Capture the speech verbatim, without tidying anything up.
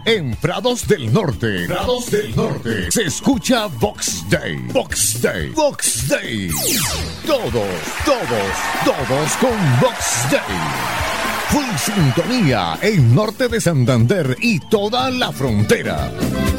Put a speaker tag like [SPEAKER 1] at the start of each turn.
[SPEAKER 1] En Prados del Norte, Prados del Norte, se escucha Box Day, Box Day, Box Day. Todos, todos, todos con Box Day. Full sintonía en norte de Santander y toda la frontera.